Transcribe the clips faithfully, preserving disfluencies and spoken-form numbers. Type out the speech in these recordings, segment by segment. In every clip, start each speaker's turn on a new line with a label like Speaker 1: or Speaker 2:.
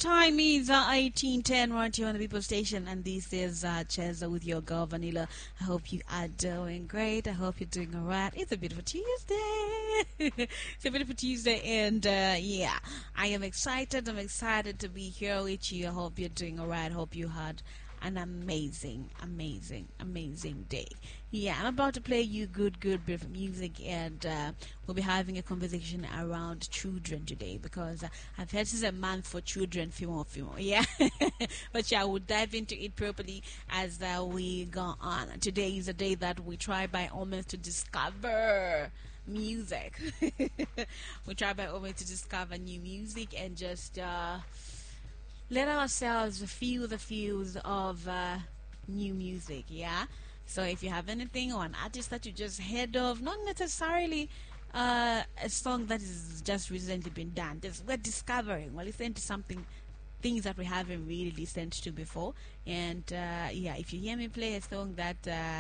Speaker 1: time is uh, eighteen ten right here on the People Station, and this is uh, Cheza with your girl Vanilla. I hope you are doing great. I hope you're doing alright. It's a beautiful Tuesday. It's a beautiful Tuesday, and uh, yeah, I am excited. I'm excited to be here with you. I hope you're doing alright. I hope you had an amazing, amazing, amazing day. Yeah, I'm about to play you good, good bit of music, and uh, we'll be having a conversation around children today because uh, I've heard this is a month for children, female, female. Yeah, but yeah, we'll dive into it properly as uh, we go on. Today is a day that we try by all means to discover music. We try by all means to discover new music and just uh, let ourselves feel the feels of uh, new music, yeah? So if you have anything or an artist that you just heard of, not necessarily uh, a song that is just recently been done, just, we're discovering, we're listening to something, things that we haven't really listened to before. And uh, yeah, if you hear me play a song that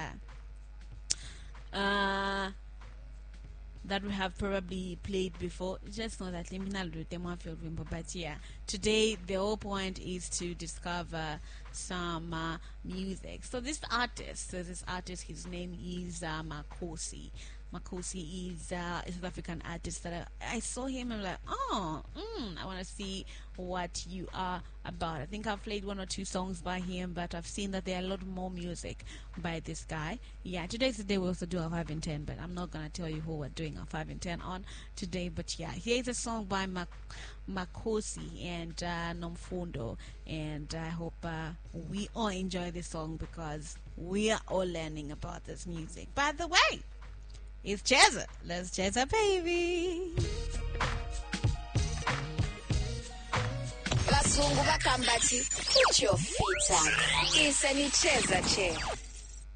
Speaker 1: uh, uh, that we have probably played before, just know that liminal remember. But yeah, today the whole point is to discover some uh, music. So this artist, so this artist, his name is uh, Makosi. Makosi is uh, a South African artist that I, I saw him and I'm like, oh, mm, I want to see what you are about. I think I've played one or two songs by him, but I've seen that there are a lot more music by this guy. Yeah, today's the day we also do our five and ten, but I'm not going to tell you who we're doing our five and ten on today. But yeah, here's a song by Mak Makosi and uh, Nomfundo, and I hope uh, we all enjoy this song because we are all learning about this music. By the way, it's Cheza. Let's Cheza, baby.
Speaker 2: Basungu bakambati, put your feet up. It's a Cheza chair.